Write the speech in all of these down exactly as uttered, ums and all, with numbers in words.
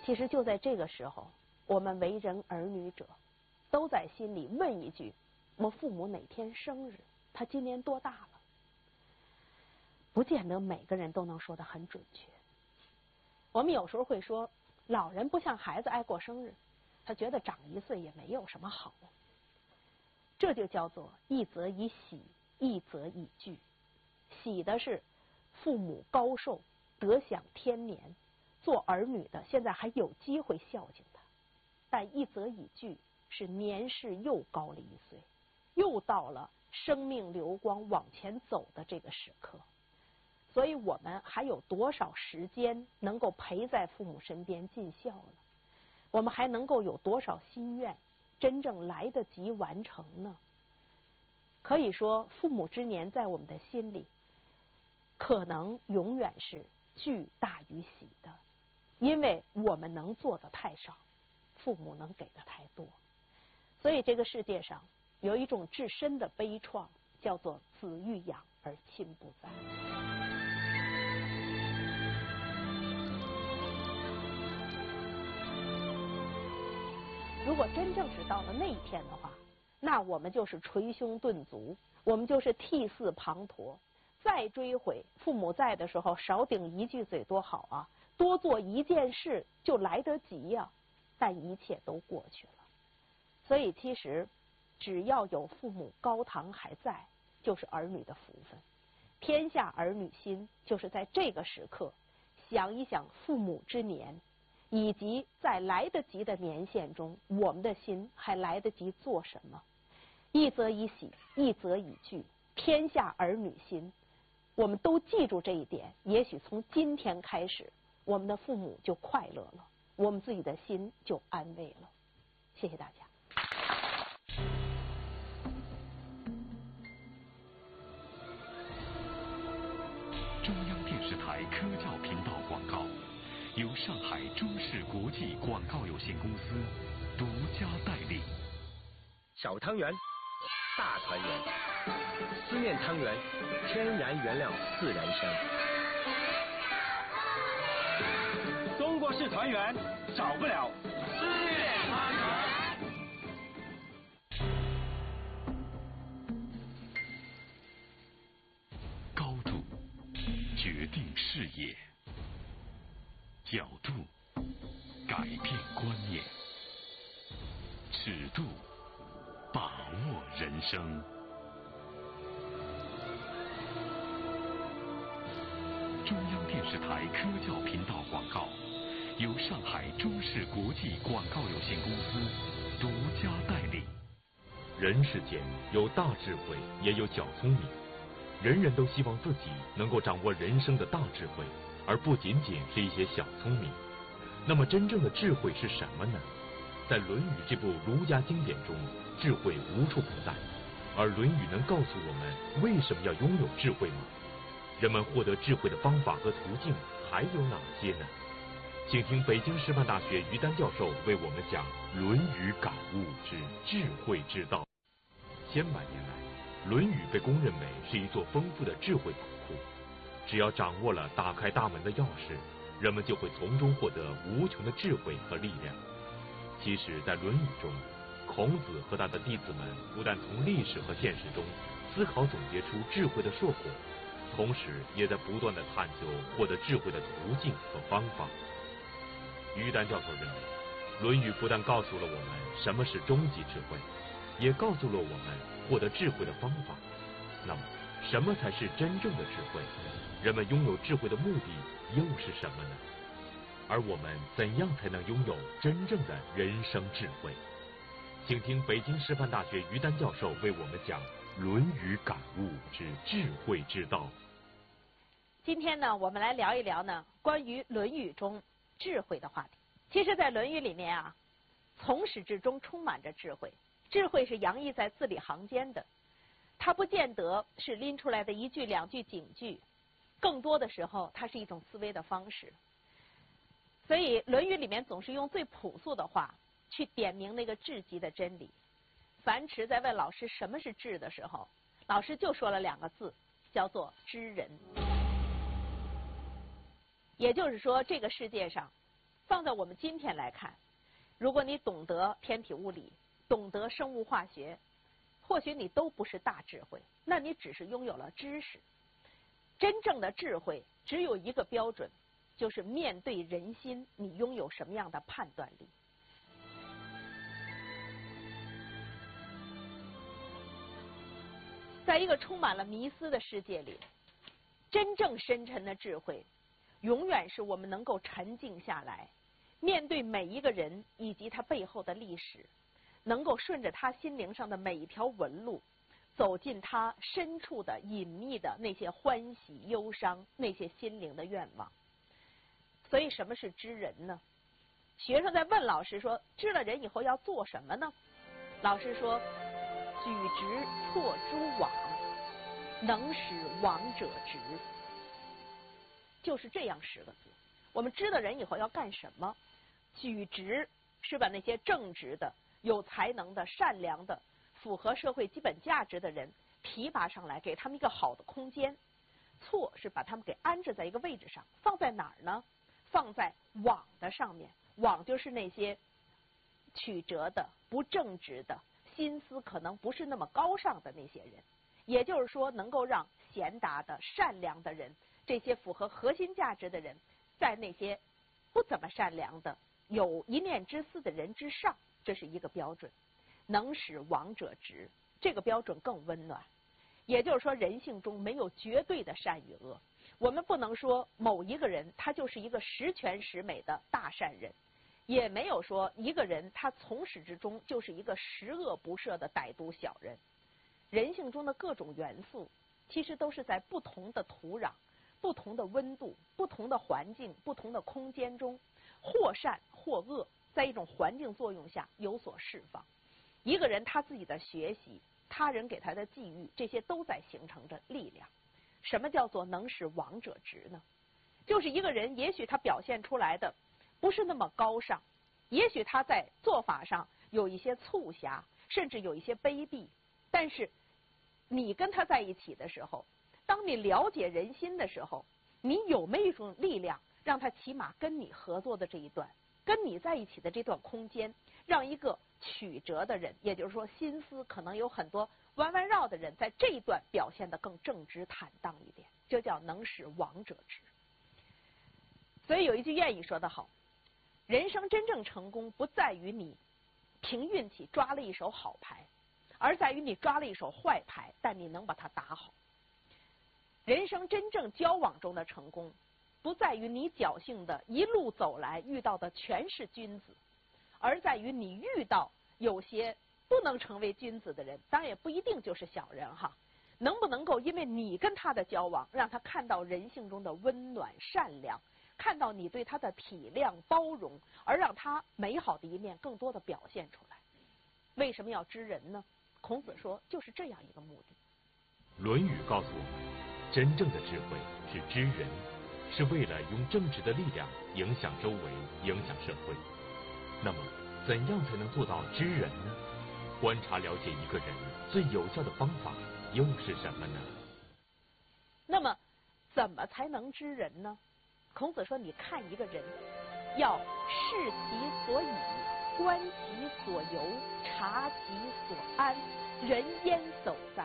其实就在这个时候，我们为人儿女者，都在心里问一句：我父母哪天生日？他今年多大了？不见得每个人都能说得很准确。我们有时候会说，老人不像孩子爱过生日，他觉得长一岁也没有什么好。这就叫做一则以喜，一则以惧。喜的是父母高寿，得享天年，做儿女的现在还有机会孝敬他；但一则以惧，是年事又高了一岁，又到了生命流光往前走的这个时刻。所以我们还有多少时间能够陪在父母身边尽孝呢？我们还能够有多少心愿真正来得及完成呢？可以说，父母之年在我们的心里，可能永远是惧大于喜的，因为我们能做的太少，父母能给的太多。所以这个世界上有一种至深的悲怆，叫做子欲养而亲不在。如果真正是到了那一天的话，那我们就是捶胸顿足，我们就是涕泗滂沱。再追悔，父母在的时候少顶一句嘴多好啊，多做一件事就来得及呀、啊。但一切都过去了。所以其实只要有父母高堂还在，就是儿女的福分。天下儿女心，就是在这个时刻想一想父母之年，以及在来得及的年限中，我们的心还来得及做什么？一则以喜，一则以惧。天下儿女心，我们都记住这一点。也许从今天开始，我们的父母就快乐了，我们自己的心就安慰了。谢谢大家。 中央电视台科教频道广告由上海中视国际广告有限公司独家代理。 小汤圆，大团圆，思念汤圆，天然原料自然香。 中国式团圆少不了思念汤圆。 高度决定视野，角度改变观念，尺度把握人生。中央电视台科教频道广告由上海中视国际广告有限公司独家代理。 人世间有大智慧，也有小聪明，人人都希望自己能够掌握人生的大智慧，而不仅仅是一些小聪明。那么真正的智慧是什么呢？在《论语》这部儒家经典中，智慧无处不在，而《论语》能告诉我们为什么要拥有智慧吗？人们获得智慧的方法和途径还有哪些呢？请听北京师范大学于丹教授为我们讲《论语感悟之智慧之道》。千百年来，《论语》被公认为是一座丰富的智慧宝库，只要掌握了打开大门的钥匙，人们就会从中获得无穷的智慧和力量。其实，在《论语》中，孔子和他的弟子们不但从历史和现实中思考总结出智慧的硕果，同时也在不断的探究获得智慧的途径和方法。于丹教授认为，《论语》不但告诉了我们什么是终极智慧，也告诉了我们获得智慧的方法。那么，什么才是真正的智慧？人们拥有智慧的目的又是什么呢？而我们怎样才能拥有真正的人生智慧？请听北京师范大学于丹教授为我们讲《论语感悟之智慧之道》。 今天呢，我们来聊一聊呢关于《论语》中智慧的话题。其实，在《论语》里面啊，从始至终充满着智慧。智慧是洋溢在字里行间的，它不见得是拎出来的一句两句警句，更多的时候，它是一种思维的方式。所以，《论语》里面总是用最朴素的话去点明那个至极的真理。樊迟在问老师什么是智的时候，老师就说了两个字，叫做知人。也就是说，这个世界上放在我们今天来看，如果你懂得天体物理，懂得生物化学，或许你都不是大智慧，那你只是拥有了知识。真正的智慧只有一个标准，就是面对人心，你拥有什么样的判断力。在一个充满了迷思的世界里，真正深沉的智慧，永远是我们能够沉静下来，面对每一个人以及他背后的历史，能够顺着他心灵上的每一条纹路，走进他深处的隐秘的那些欢喜忧伤，那些心灵的愿望。所以什么是知人呢？学生在问老师说，知了人以后要做什么呢？老师说，举直错诸枉，能使枉者直。就是这样十个字。我们知道人以后要干什么？举直是把那些正直的、有才能的、善良的、符合社会基本价值的人提拔上来，给他们一个好的空间。错是把他们给安置在一个位置上，放在哪儿呢？放在枉的上面。枉就是那些曲折的、不正直的、心思可能不是那么高尚的那些人。也就是说，能够让贤达的、善良的人，这些符合核心价值的人，在那些不怎么善良的、有一念之私的人之上，这是一个标准。能使枉者直，这个标准更温暖。也就是说，人性中没有绝对的善与恶。我们不能说某一个人他就是一个十全十美的大善人，也没有说一个人他从始至终就是一个十恶不赦的歹毒小人。人性中的各种元素，其实都是在不同的土壤、不同的温度、不同的环境、不同的空间中，或善或恶，在一种环境作用下有所释放。一个人他自己的学习，他人给他的际遇，这些都在形成着力量。什么叫做能使枉者直呢？就是一个人也许他表现出来的不是那么高尚，也许他在做法上有一些促狭，甚至有一些卑鄙，但是你跟他在一起的时候，当你了解人心的时候，你有没有一种力量让他起码跟你合作的这一段，跟你在一起的这段空间，让一个曲折的人，也就是说心思可能有很多弯弯绕的人，在这一段表现得更正直坦荡一点，这叫能使枉者直。所以有一句谚语说得好，人生真正成功不在于你凭运气抓了一手好牌，而在于你抓了一手坏牌，但你能把它打好。人生真正交往中的成功，不在于你侥幸的一路走来遇到的全是君子，而在于你遇到有些不能成为君子的人，当然也不一定就是小人哈，能不能够因为你跟他的交往，让他看到人性中的温暖善良，看到你对他的体谅包容，而让他美好的一面更多的表现出来。为什么要知人呢？孔子说，就是这样一个目的。 《论语》告诉我们，真正的智慧是知人，是为了用正直的力量影响周围，影响社会。那么，怎样才能做到知人呢？观察了解一个人最有效的方法又是什么呢？ 那么，怎么才能知人呢？孔子说，你看一个人，要视其所以，观其所由，察其所安，人焉走哉？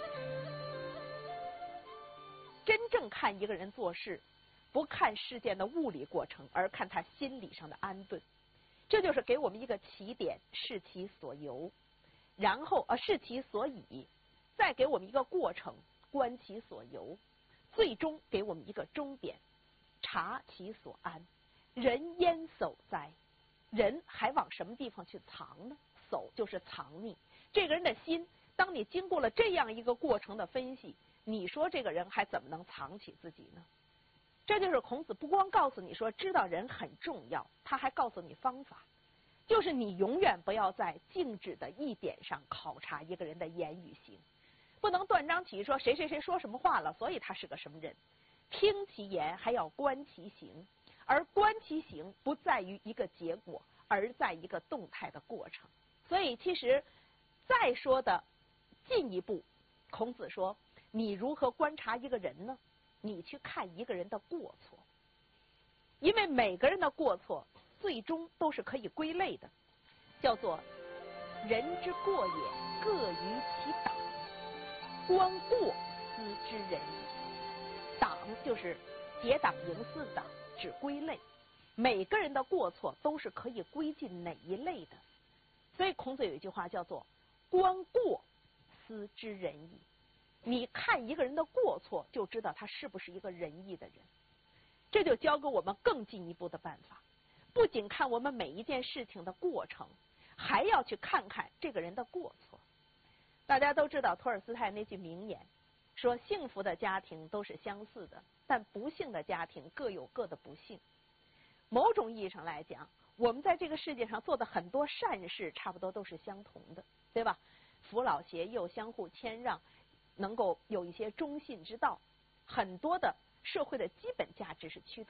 真正看一个人做事，不看事件的物理过程，而看他心理上的安顿。这就是给我们一个起点，视其所由，然后呃视其所以，再给我们一个过程，观其所由，最终给我们一个终点，察其所安。人焉走哉？人还往什么地方去藏呢？走就是藏匿。这个人的心，当你经过了这样一个过程的分析，你说这个人还怎么能藏起自己呢？这就是孔子不光告诉你说知道人很重要，他还告诉你方法，就是你永远不要在静止的一点上考察一个人的言语行，不能断章取义说谁谁谁说什么话了，所以他是个什么人。听其言还要观其行，而观其行不在于一个结果，而在一个动态的过程。所以其实再说的进一步，孔子说你如何观察一个人呢？你去看一个人的过错，因为每个人的过错最终都是可以归类的，叫做人之过也，各于其党。光过斯之仁矣。党就是结党营私党，指归类。每个人的过错都是可以归进哪一类的。所以孔子有一句话叫做光过斯之仁矣。你看一个人的过错，就知道他是不是一个仁义的人。这就教给我们更进一步的办法，不仅看我们每一件事情的过程，还要去看看这个人的过错。大家都知道托尔斯泰那句名言，说幸福的家庭都是相似的，但不幸的家庭各有各的不幸。某种意义上来讲，我们在这个世界上做的很多善事差不多都是相同的，对吧？扶老携幼，相互谦让，能够有一些忠信之道，很多的社会的基本价值是趋同